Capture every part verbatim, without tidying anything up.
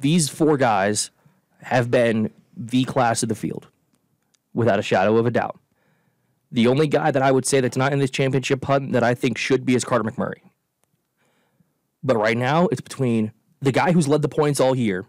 these four guys have been the class of the field, without a shadow of a doubt. The only guy that I would say that's not in this championship hunt that I think should be is Carter McMurray. But right now, it's between the guy who's led the points all year,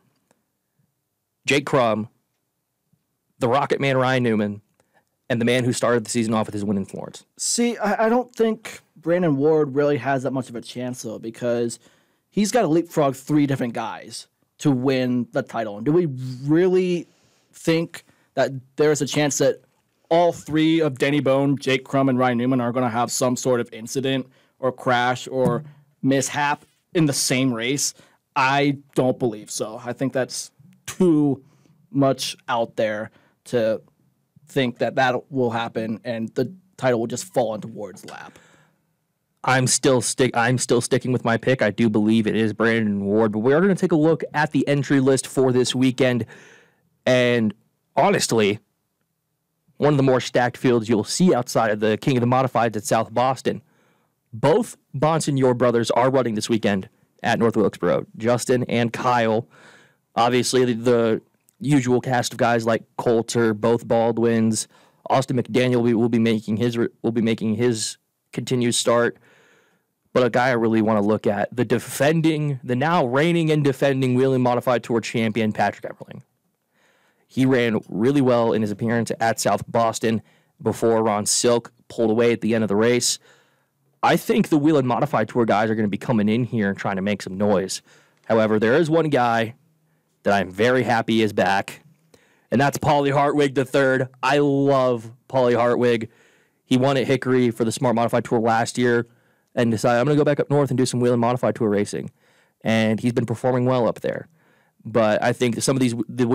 Jake Crum, the Rocket Man Ryan Newman, and the man who started the season off with his win in Florence. See, I, I don't think Brandon Ward really has that much of a chance, though, because he's got to leapfrog three different guys to win the title. And do we really think that there's a chance that all three of Denny Bone, Jake Crum, and Ryan Newman are going to have some sort of incident or crash or mishap in the same race? I don't believe so. I think that's too much out there to think that that will happen and the title will just fall into Ward's lap. I'm still stick. I'm still sticking with my pick. I do believe it is Brandon Ward, but we are going to take a look at the entry list for this weekend. And honestly, one of the more stacked fields you'll see outside of the King of the Modifieds at South Boston. Both Bonsignor brothers are running this weekend at North Wilkesboro. Justin and Kyle, obviously the, the usual cast of guys like Coulter, both Baldwins. Austin McDaniel will be, will be making his will be making his continued start. But a guy I really want to look at, the defending, the now reigning and defending Whelen Modified Tour champion, Patrick Everling. He ran really well in his appearance at South Boston before Ron Silk pulled away at the end of the race. I think the Whelen Modified Tour guys are going to be coming in here and trying to make some noise. However, there is one guy that I'm very happy is back, and that's Paulie Hartwig the third. I love Paulie Hartwig. He won at Hickory for the Smart Modified Tour last year and decided, I'm going to go back up north and do some Whelen Modified Tour racing. And he's been performing well up there. But I think some of these the